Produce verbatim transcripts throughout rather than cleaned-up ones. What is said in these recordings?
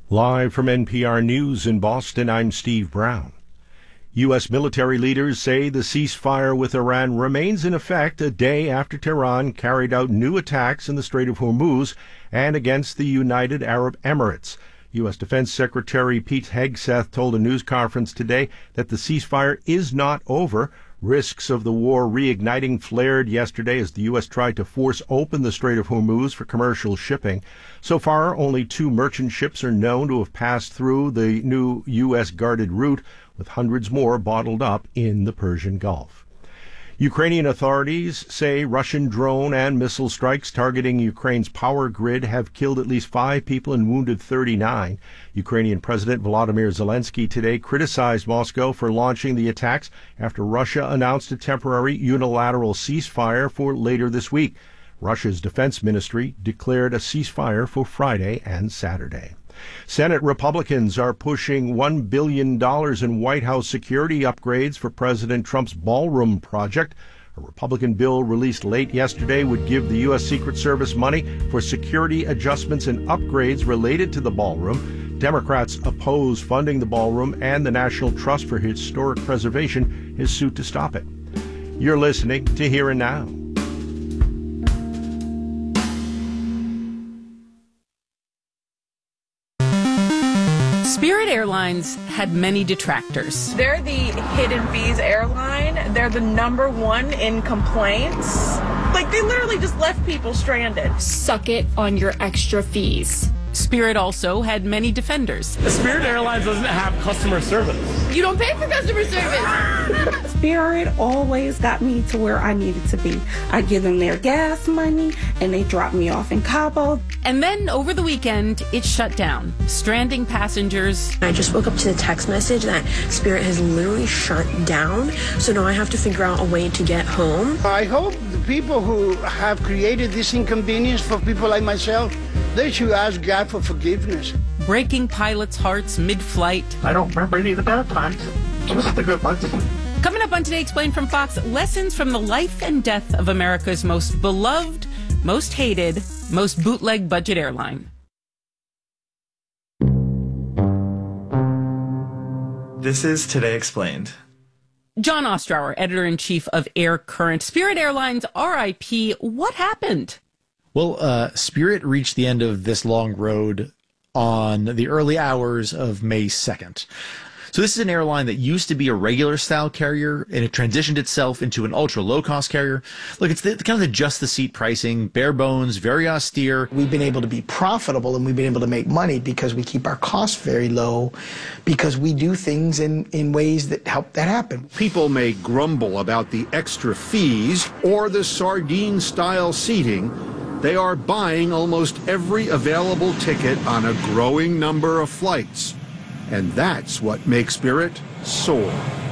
Live from N P R News in Boston, I'm Steve Brown. U S military leaders say the ceasefire with Iran remains in effect a day after Tehran carried out new attacks in the Strait of Hormuz and against the United Arab Emirates. U S Defense Secretary Pete Hegseth told a news conference today that the ceasefire is not over. Risks of the war reigniting flared yesterday as the U S tried to force open the Strait of Hormuz for commercial shipping. So far, only two merchant ships are known to have passed through the new U S guarded route, with hundreds more bottled up in the Persian Gulf. Ukrainian authorities say Russian drone and missile strikes targeting Ukraine's power grid have killed at least five people and wounded thirty-nine. Ukrainian President Volodymyr Zelensky today criticized Moscow for launching the attacks after Russia announced a temporary unilateral ceasefire for later this week. Russia's defense ministry declared a ceasefire for Friday and Saturday. Senate Republicans are pushing one billion dollars in White House security upgrades for President Trump's ballroom project. A Republican bill released late yesterday would give the U S Secret Service money for security adjustments and upgrades related to the ballroom. Democrats oppose funding the ballroom, and the National Trust for Historic Preservation is sued to stop it. You're listening to Here and Now. Spirit Airlines had many detractors. They're the hidden fees airline. They're the number one in complaints. Like, they literally just left people stranded. Suck it on your extra fees. Spirit also had many defenders. Spirit Airlines doesn't have customer service. You don't pay for customer service. Spirit always got me to where I needed to be. I give them their gas money, and they drop me off in Cabo. And then over the weekend, it shut down, stranding passengers. I just woke up to the text message that Spirit has literally shut down. So now I have to figure out a way to get home. I hope the people who have created this inconvenience for people like myself, they should ask God for forgiveness. Breaking pilots' hearts mid-flight. I don't remember any of the bad times, just the good ones. Coming up on Today Explained from Fox, lessons from the life and death of America's most beloved, most hated, most bootleg budget airline. This is Today Explained. John Ostrower, editor-in-chief of Air Current. Spirit Airlines, R I P, what happened? Well, uh, Spirit reached the end of this long road on the early hours of May second. So this is an airline that used to be a regular style carrier, and it transitioned itself into an ultra low cost carrier. Look, it's the, kind of the just the seat pricing, bare bones, very austere. We've been able to be profitable, and we've been able to make money because we keep our costs very low, because we do things in, in ways that help that happen. People may grumble about the extra fees or the sardine style seating. They are buying almost every available ticket on a growing number of flights. And that's what makes Spirit soar.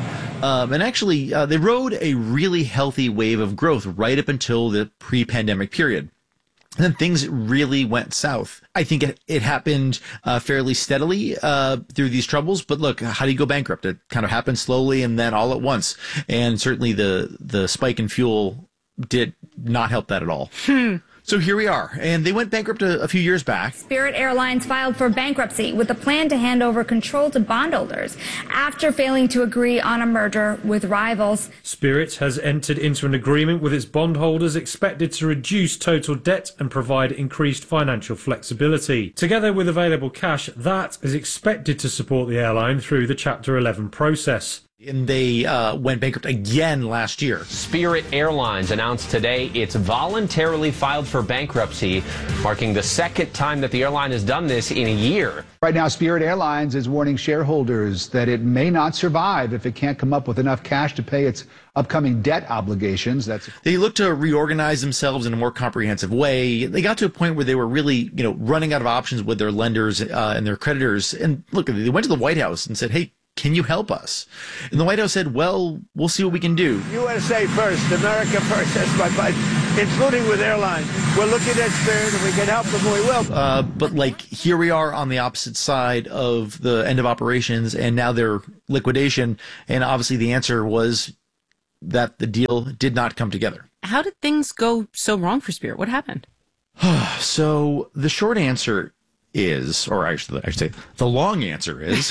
Um, and actually, uh, they rode a really healthy wave of growth right up until the pre-pandemic period. And then things really went south. I think it, it happened uh, fairly steadily uh, through these troubles. But look, how do you go bankrupt? It kind of happened slowly and then all at once. And certainly the, the spike in fuel did not help that at all. Hmm. So here we are, and they went bankrupt a, a few years back. Spirit Airlines filed for bankruptcy with a plan to hand over control to bondholders after failing to agree on a merger with rivals. Spirit has entered into an agreement with its bondholders expected to reduce total debt and provide increased financial flexibility. Together with available cash, that is expected to support the airline through the Chapter eleven process. And they uh, went bankrupt again last year. Spirit Airlines announced today it's voluntarily filed for bankruptcy, marking the second time that the airline has done this in a year. Right now, Spirit Airlines is warning shareholders that it may not survive if it can't come up with enough cash to pay its upcoming debt obligations. That's They looked to reorganize themselves in a more comprehensive way. They got to a point where they were really, you know, running out of options with their lenders uh, and their creditors. And look, they went to the White House and said, hey, can you help us? And the White House said, well, we'll see what we can do. U S A first, America first, that's my fight, including with airlines. We're looking at Spirit, and we can help them, we will. Uh, but, like, here we are on the opposite side of the end of operations, and now their liquidation. And obviously the answer was that the deal did not come together. How did things go so wrong for Spirit? What happened? So the short answer is, or actually, I should say, the long answer is,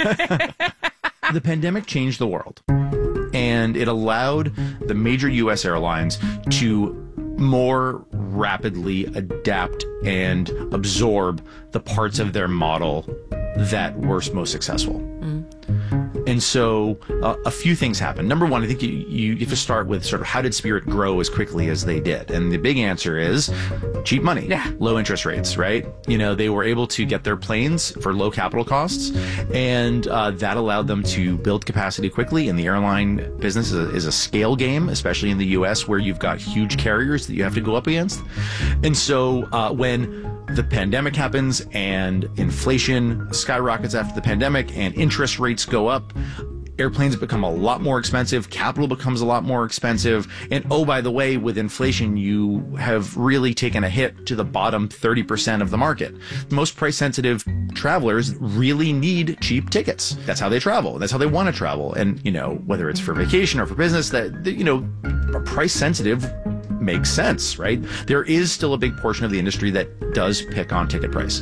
the pandemic changed the world. And it allowed the major U S airlines to more rapidly adapt and absorb the parts of their model that were most successful. Mm. And so uh, a few things happened. Number one, I think you, you have to start with sort of how did Spirit grow as quickly as they did? And the big answer is cheap money, yeah. low interest rates, right? You know, they were able to get their planes for low capital costs, and uh, that allowed them to build capacity quickly. And the airline business is a, is a scale game, especially in the U S where you've got huge carriers that you have to go up against. And so uh, when the pandemic happens and inflation skyrockets after the pandemic and interest rates go up, airplanes become a lot more expensive, capital becomes a lot more expensive, and oh, by the way, with inflation, you have really taken a hit to the bottom thirty percent of the market. Most price-sensitive travelers really need cheap tickets. That's how they travel. That's how they want to travel. And, you know, whether it's for vacation or for business, that, you know, price-sensitive makes sense, right? There is still a big portion of the industry that does pick on ticket price.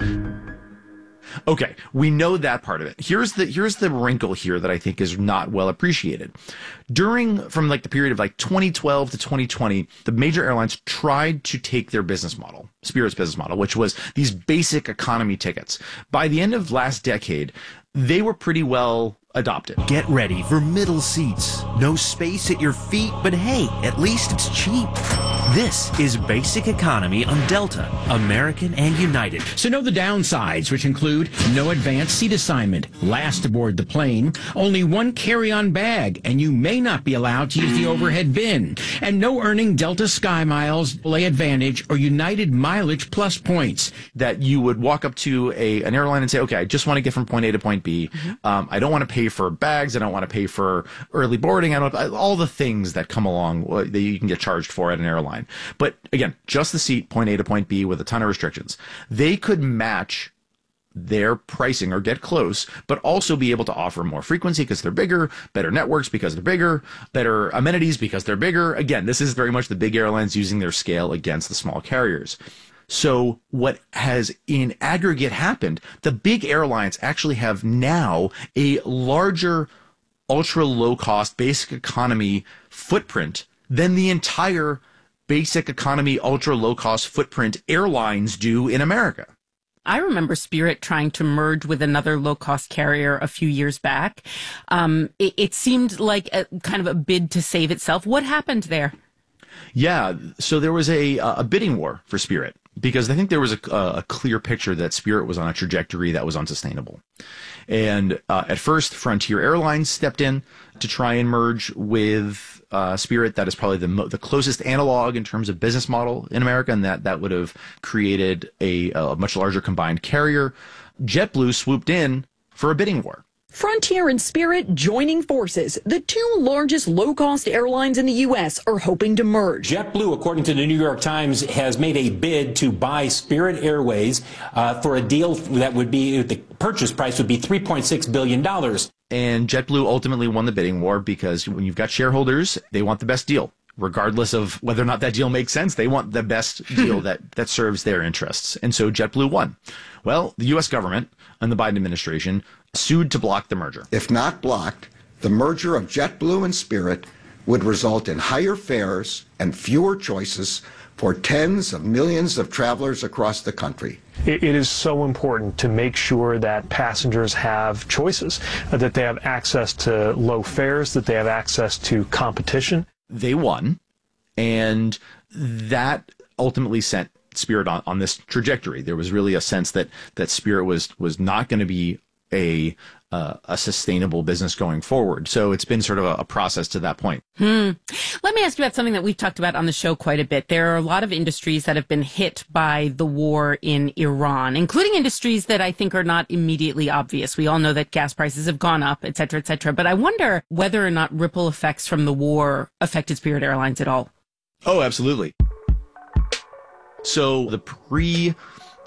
Okay, we know that part of it. Here's the here's the wrinkle here that I think is not well appreciated. During, from like the period of like twenty twelve to twenty twenty, the major airlines tried to take their business model, Spirit's business model, which was these basic economy tickets. By the end of last decade, they were pretty well adopted. Get ready for middle seats. No space at your feet, but hey, at least it's cheap. This is Basic Economy on Delta, American and United. So know the downsides, which include no advanced seat assignment, last aboard the plane, only one carry-on bag, and you may not be allowed to use the overhead bin, and no earning Delta Sky Miles, Delay Advantage, or United Mileage Plus points. That you would walk up to a an airline and say, okay, I just want to get from point A to point B. Mm-hmm. Um, I don't want to pay for bags. I don't want to pay for early boarding. I don't all the things that come along that you can get charged for at an airline. But again, just the seat, point A to point B with a ton of restrictions. They could match their pricing or get close, but also be able to offer more frequency because they're bigger, better networks because they're bigger, better amenities because they're bigger. Again, this is very much the big airlines using their scale against the small carriers. So what has in aggregate happened, the big airlines actually have now a larger ultra low cost basic economy footprint than the entire basic economy ultra low cost footprint airlines do in America. I remember Spirit trying to merge with another low-cost carrier a few years back. Um, it, it seemed like a kind of a bid to save itself. What happened there? Yeah, so there was a a bidding war for Spirit because I think there was a, a clear picture that Spirit was on a trajectory that was unsustainable. And uh, at first, Frontier Airlines stepped in to try and merge with uh, Spirit. That is probably the mo- the closest analog in terms of business model in America, and that, that would have created a, a much larger combined carrier. JetBlue swooped in for a bidding war. Frontier and Spirit joining forces. The two largest low-cost airlines in the U S are hoping to merge. JetBlue, according to the New York Times, has made a bid to buy Spirit Airways uh, for a deal that would be, the purchase price would be three point six billion dollars. And JetBlue ultimately won the bidding war because when you've got shareholders, they want the best deal. Regardless of whether or not that deal makes sense, they want the best deal that, that serves their interests. And so JetBlue won. Well, the U S government and the Biden administration sued to block the merger. If not blocked, the merger of JetBlue and Spirit would result in higher fares and fewer choices for tens of millions of travelers across the country. It is so important to make sure that passengers have choices, that they have access to low fares, that they have access to competition. They won, and that ultimately sent Spirit on, on this trajectory. There was really a sense that that Spirit was was not going to be a uh, a sustainable business going forward. So it's been sort of a, a process to that point. Hmm. Let me ask you about something that we've talked about on the show quite a bit. There are a lot of industries that have been hit by the war in Iran, including industries that I think are not immediately obvious. We all know that gas prices have gone up, et cetera, et cetera. But I wonder whether or not ripple effects from the war affected Spirit Airlines at all. Oh, absolutely. So the pre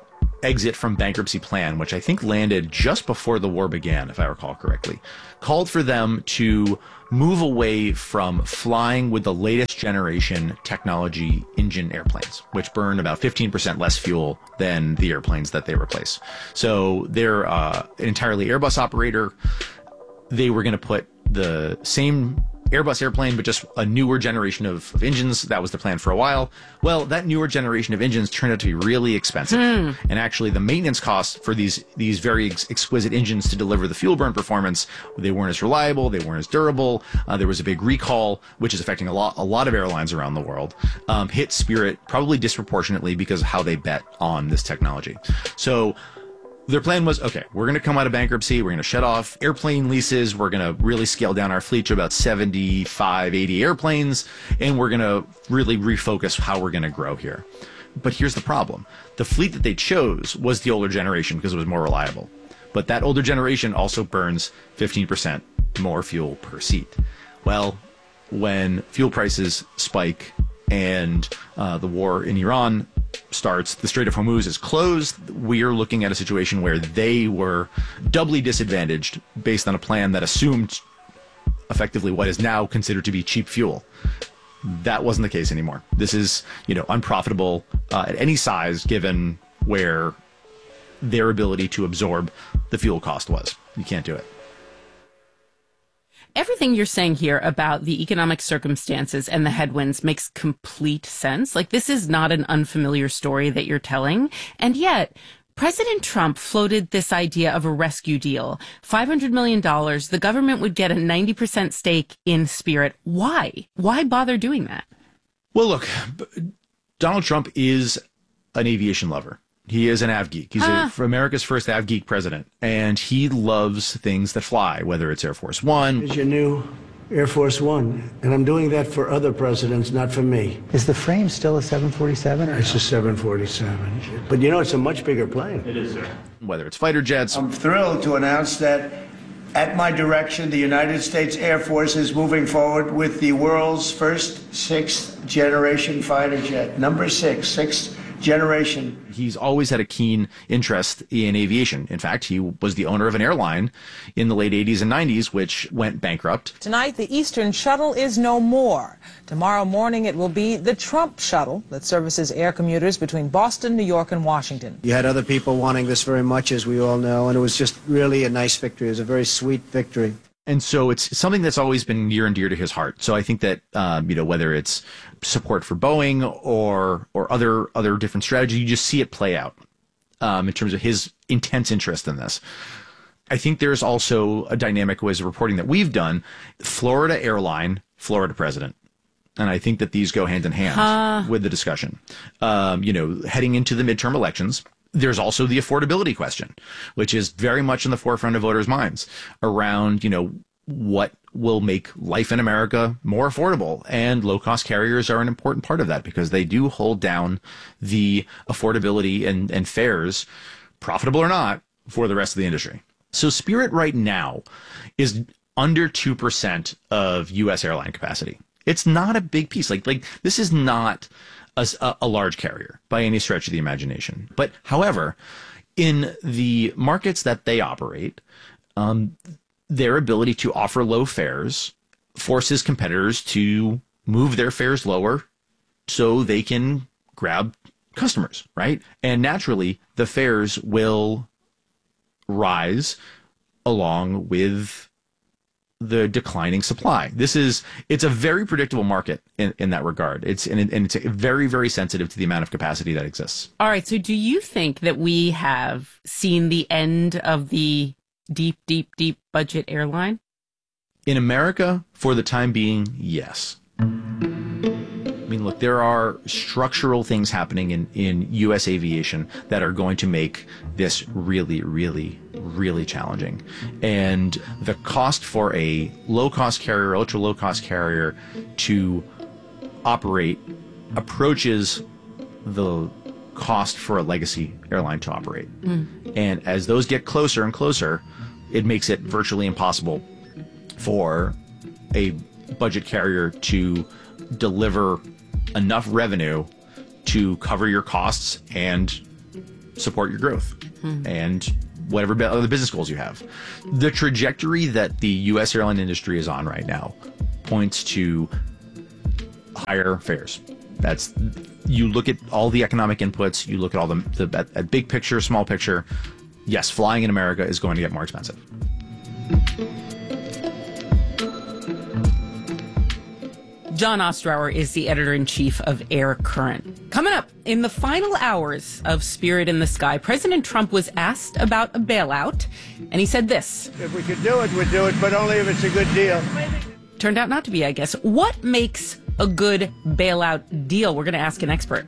exit from bankruptcy plan, which I think landed just before the war began, if I recall correctly, called for them to move away from flying with the latest generation technology engine airplanes, which burn about fifteen percent less fuel than the airplanes that they replace. So they're uh, an entirely Airbus operator. They were going to put the same Airbus airplane, but just a newer generation of, of engines. That was the plan for a while. Well, that newer generation of engines turned out to be really expensive. Hmm. And actually, the maintenance costs for these these very ex- exquisite engines to deliver the fuel burn performance, they weren't as reliable, they weren't as durable. Uh, there was a big recall, which is affecting a lot a lot of airlines around the world. Um, hit Spirit probably disproportionately because of how they bet on this technology. So their plan was, okay, we're going to come out of bankruptcy. We're going to shut off airplane leases. We're going to really scale down our fleet to about seventy-five, eighty airplanes. And we're going to really refocus how we're going to grow here. But here's the problem. The fleet that they chose was the older generation because it was more reliable. But that older generation also burns fifteen percent more fuel per seat. Well, when fuel prices spike and uh, the war in Iran starts, the Strait of Hormuz is closed, we are looking at a situation where they were doubly disadvantaged based on a plan that assumed effectively what is now considered to be cheap fuel. That wasn't the case anymore. This is, you know, unprofitable uh, at any size given where their ability to absorb the fuel cost was. You can't do it. Everything you're saying here about the economic circumstances and the headwinds makes complete sense. Like, this is not an unfamiliar story that you're telling. And yet, President Trump floated this idea of a rescue deal. five hundred million dollars, the government would get a ninety percent stake in Spirit. Why? Why bother doing that? Well, look, Donald Trump is an aviation lover. He is an AvGeek. He's Ah. a, America's first AvGeek president, and he loves things that fly, whether it's Air Force One. Is your new Air Force One, and I'm doing that for other presidents, not for me. Is the frame still a seven forty-seven? Or It's a seven forty-seven. But you know, it's a much bigger plane. It is, sir. Whether it's fighter jets. I'm thrilled to announce that at my direction, the United States Air Force is moving forward with the world's first sixth generation fighter jet. Number six, sixth generation. He's always had a keen interest in aviation. In fact, he was the owner of an airline in the late eighties and nineties, which went bankrupt. Tonight, the Eastern Shuttle is no more. Tomorrow morning, it will be the Trump Shuttle that services air commuters between Boston, New York, and Washington. You had other people wanting this very much, as we all know, and it was just really a nice victory. It was a very sweet victory. And so it's something that's always been near and dear to his heart. So I think that, um, you know, whether it's support for Boeing or or other other different strategy, you just see it play out um, in terms of his intense interest in this. I think there's also a dynamic with the reporting that we've done. Florida airline, Florida president. And I think that these go hand in hand Huh. with the discussion. Um, you know, heading into the midterm elections, there's also the affordability question, which is very much in the forefront of voters' minds around, you know, what will make life in America more affordable. And low-cost carriers are an important part of that because they do hold down the affordability and, and fares, profitable or not, for the rest of the industry. So Spirit right now is under two percent of U S airline capacity. It's not a big piece. Like, like this is not a, a large carrier by any stretch of the imagination. But however, in the markets that they operate, um, their ability to offer low fares forces competitors to move their fares lower so they can grab customers, right? And naturally, the fares will rise along with the declining supply. This is, it's a very predictable market in, in that regard. It's, and, it, and it's very, very sensitive to the amount of capacity that exists. All right. So do you think that we have seen the end of the deep, deep, deep budget airline? In America, for the time being, yes. I mean, look, there are structural things happening in, in U S aviation that are going to make this really, really, really challenging. And the cost for a low-cost carrier, ultra-low-cost carrier to operate approaches the cost for a legacy airline to operate. Mm. And as those get closer and closer, it makes it virtually impossible for a budget carrier to deliver enough revenue to cover your costs and support your growth mm-hmm. and whatever other business goals you have. The trajectory that the U S airline industry is on right now points to higher fares. That's, you look at all the economic inputs, you look at all the, the at, at big picture, small picture. Yes, flying in America is going to get more expensive. John Ostrower is the editor-in-chief of Air Current. Coming up, in the final hours of Spirit in the Sky, President Trump was asked about a bailout, and he said this. If we could do it, we'd do it, but only if it's a good deal. Turned out not to be, I guess. What makes a good bailout deal? We're going to ask an expert.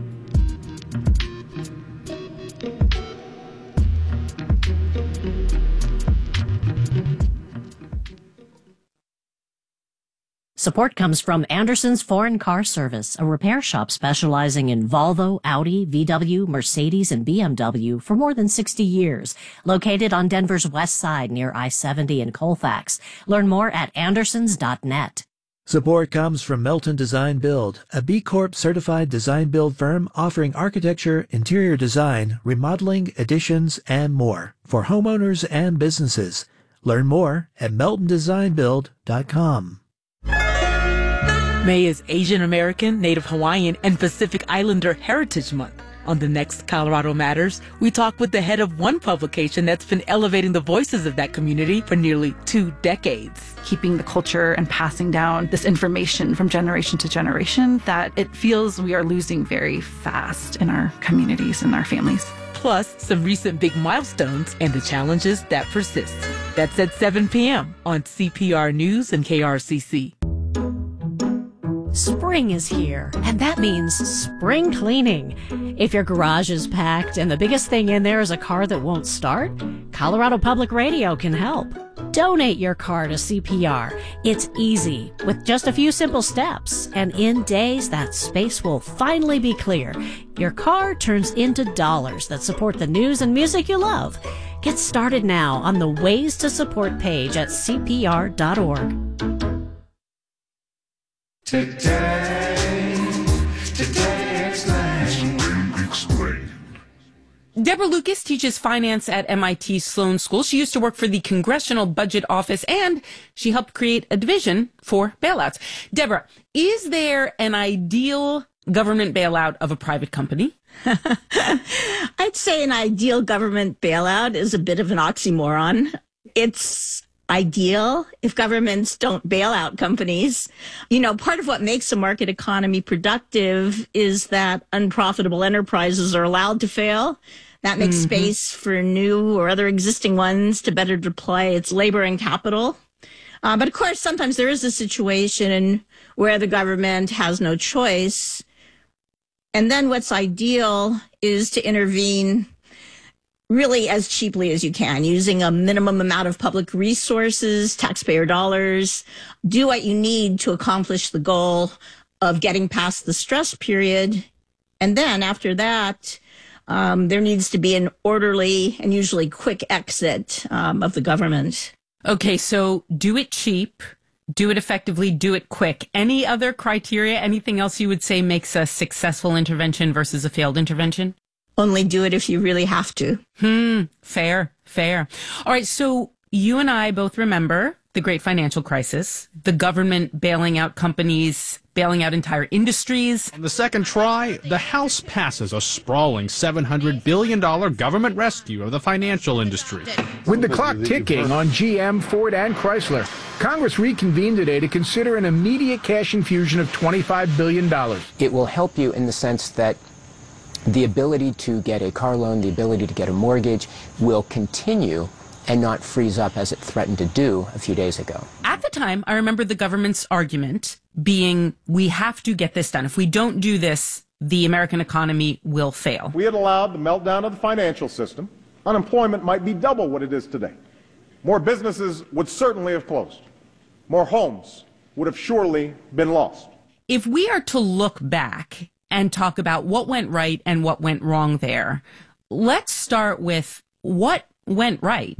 Support comes from Anderson's Foreign Car Service, a repair shop specializing in Volvo, Audi, V W, Mercedes, and B M W for more than sixty years. Located on Denver's west side near I seventy in Colfax. Learn more at andersons dot net. Support comes from Melton Design Build, a B Corp certified design build firm offering architecture, interior design, remodeling, additions, and more for homeowners and businesses. Learn more at melton design build dot com. May is Asian American, Native Hawaiian, and Pacific Islander Heritage Month. On the next Colorado Matters, we talk with the head of one publication that's been elevating the voices of that community for nearly two decades. Keeping the culture and passing down this information from generation to generation that it feels we are losing very fast in our communities and our families. Plus, some recent big milestones and the challenges that persist. That's at seven p.m. on C P R News and K R C C. Spring is here, and that means spring cleaning. If your garage is packed and the biggest thing in there is a car that won't start, Colorado Public Radio can help. Donate your car to C P R. It's easy, with just a few simple steps, and in days that space will finally be clear. Your car turns into dollars that support the news and music you love. Get started now on the Ways to Support page at C P R dot org. Today, today explain. Deborah Lucas teaches finance at M I T Sloan School. She used to work for the Congressional Budget Office, and she helped create a division for bailouts. Deborah, is there an ideal government bailout of a private company? I'd say an ideal government bailout is a bit of an oxymoron. It's ideal if governments don't bail out companies. You know, part of what makes a market economy productive is that unprofitable enterprises are allowed to fail. That makes mm-hmm. space for new or other existing ones to better deploy its labor and capital. Uh, but of course, sometimes there is a situation where the government has no choice. And then what's ideal is to intervene really as cheaply as you can, using a minimum amount of public resources, taxpayer dollars. Do what you need to accomplish the goal of getting past the stress period. And then after that, um, there needs to be an orderly and usually quick exit um, of the government. Okay, so do it cheap, do it effectively, do it quick. Any other criteria, anything else you would say makes a successful intervention versus a failed intervention? Only do it if you really have to. Hmm. Fair, fair. All right. So you and I both remember the great financial crisis, the government bailing out companies, bailing out entire industries. On the second try, the House passes a sprawling seven hundred billion dollars government rescue of the financial industry. With the clock ticking on G M, Ford, and Chrysler, Congress reconvened today to consider an immediate cash infusion of twenty-five billion dollars. It will help you in the sense that the ability to get a car loan, the ability to get a mortgage will continue and not freeze up as it threatened to do a few days ago. At the time, I remember the government's argument being, we have to get this done. If we don't do this, the American economy will fail. If we had allowed the meltdown of the financial system, unemployment might be double what it is today. More businesses would certainly have closed. More homes would have surely been lost. If we are to look back and talk about what went right and what went wrong there, let's start with what went right.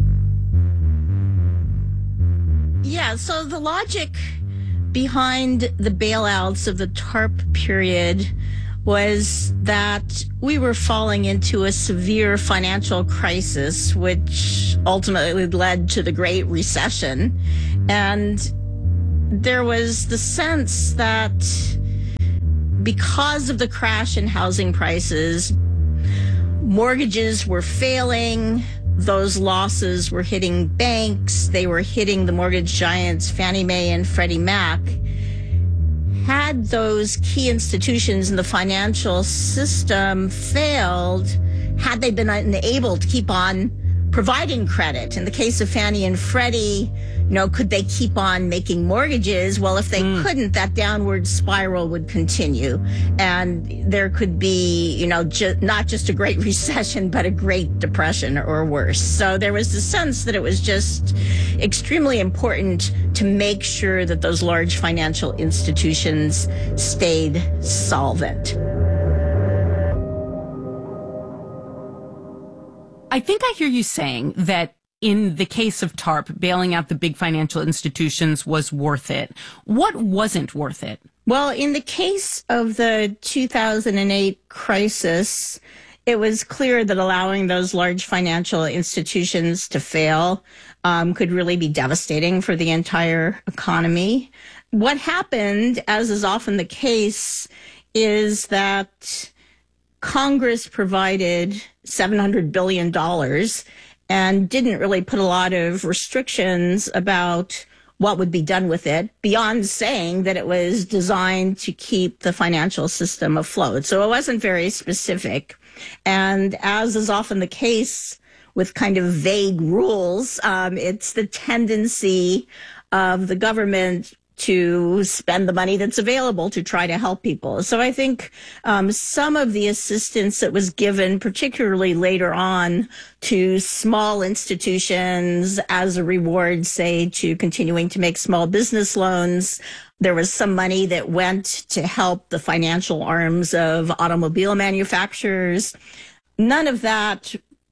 Yeah, so the logic behind the bailouts of the TARP period was that we were falling into a severe financial crisis, which ultimately led to the Great Recession. And there was the sense that because of the crash in housing prices, mortgages were failing. Those losses were hitting banks. They were hitting the mortgage giants, Fannie Mae and Freddie Mac. Had those key institutions in the financial system failed, had they been unable to keep on providing credit? In the case of Fannie and Freddie, you know, could they keep on making mortgages? Well, if they mm. couldn't, that downward spiral would continue. And there could be, you know, ju- not just a Great Recession, but a Great Depression or worse. So there was the sense that it was just extremely important to make sure that those large financial institutions stayed solvent. I think I hear you saying that in the case of TARP, bailing out the big financial institutions was worth it. What wasn't worth it? Well, in the case of the two thousand eight crisis, it was clear that allowing those large financial institutions to fail um, could really be devastating for the entire economy. What happened, as is often the case, is that Congress provided seven hundred billion dollars and didn't really put a lot of restrictions about what would be done with it, beyond saying that it was designed to keep the financial system afloat. So it wasn't very specific. And as is often the case with kind of vague rules, um, it's the tendency of the government to spend the money that's available to try to help people. So I think um, some of the assistance that was given, particularly later on, to small institutions as a reward, say, to continuing to make small business loans, there was some money that went to help the financial arms of automobile manufacturers. None of that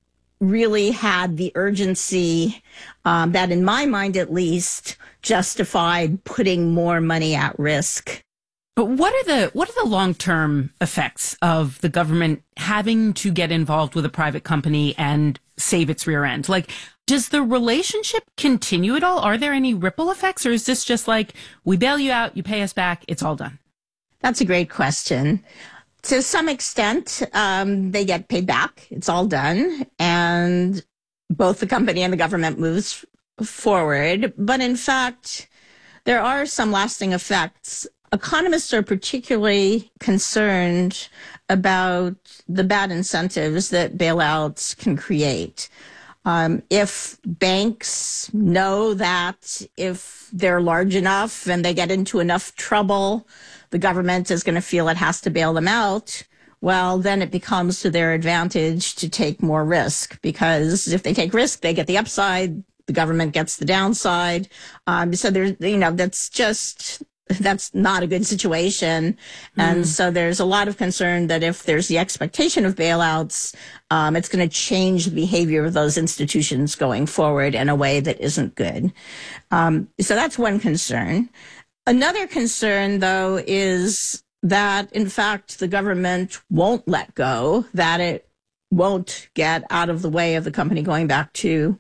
really had the urgency um, that, in my mind at least, justified putting more money at risk. But what are the what are the long-term effects of the government having to get involved with a private company and save its rear end? Like, does the relationship continue at all? Are there any ripple effects, or is this just like, we bail you out, you pay us back, it's all done? That's a great question. To some extent, um, they get paid back. It's all done. And both the company and the government moves forward. But in fact, there are some lasting effects. Economists are particularly concerned about the bad incentives that bailouts can create. Um, if banks know that if they're large enough and they get into enough trouble, the government is going to feel it has to bail them out, well, then it becomes to their advantage to take more risk, because if they take risk, they get the upside, the government gets the downside. Um, so there's, you know, that's just, that's not a good situation. And mm. so there's a lot of concern that if there's the expectation of bailouts, um, it's going to change the behavior of those institutions going forward in a way that isn't good. Um, so that's one concern. Another concern, though, is that, in fact, the government won't let go, that it won't get out of the way of the company going back to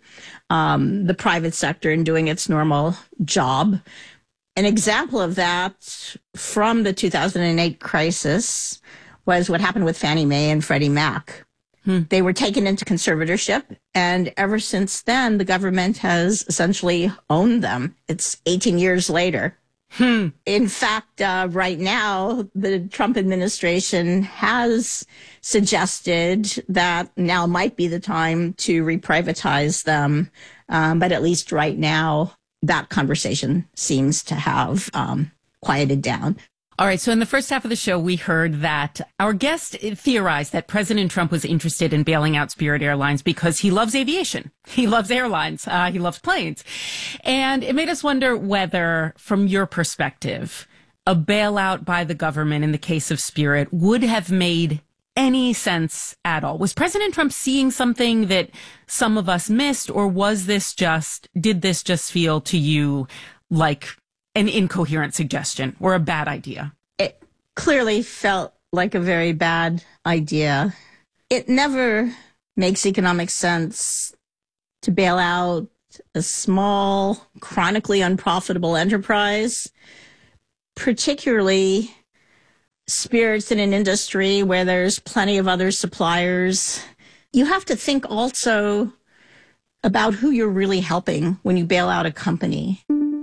um, the private sector and doing its normal job. An example of that from the two thousand eight crisis was what happened with Fannie Mae and Freddie Mac. Hmm. They were taken into conservatorship, and ever since then, the government has essentially owned them. It's eighteen years later. Hmm. In fact, uh, right now, the Trump administration has suggested that now might be the time to reprivatize them. Um, but at least right now, that conversation seems to have um, quieted down. All right. So in the first half of the show, we heard that our guest theorized that President Trump was interested in bailing out Spirit Airlines because he loves aviation. He loves airlines. Uh, he loves planes. And it made us wonder whether, from your perspective, a bailout by the government in the case of Spirit would have made any sense at all. Was President Trump seeing something that some of us missed, or was this just, did this just feel to you like an incoherent suggestion or a bad idea? It clearly felt like a very bad idea. It never makes economic sense to bail out a small, chronically unprofitable enterprise, particularly Spirit's in an industry where there's plenty of other suppliers. You have to think also about who you're really helping when you bail out a company.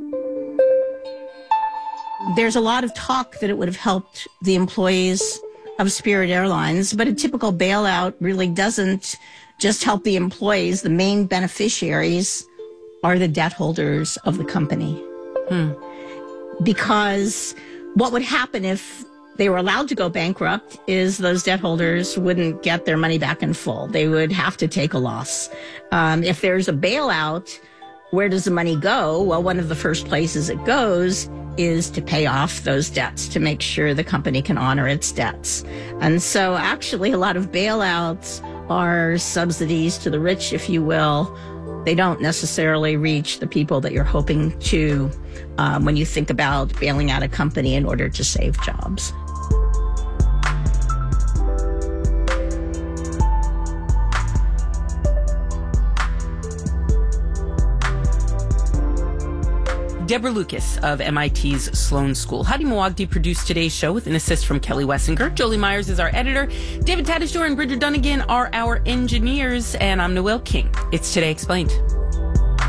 There's a lot of talk that it would have helped the employees of Spirit Airlines, but a typical bailout really doesn't just help the employees. The main beneficiaries are the debt holders of the company. Hmm. Because what would happen if they were allowed to go bankrupt is those debt holders wouldn't get their money back in full. They would have to take a loss. Um, if there's a bailout, where does the money go? Well, one of the first places it goes is to pay off those debts, to make sure the company can honor its debts. And so actually a lot of bailouts are subsidies to the rich, if you will. They don't necessarily reach the people that you're hoping to um, when you think about bailing out a company in order to save jobs. Deborah Lucas of M I T's Sloan School. Hadi Mawagdi produced today's show with an assist from Kelly Wessinger. Jolie Myers is our editor. David Tatasciore and Bridger Dunnigan are our engineers. And I'm Noelle King. It's Today Explained.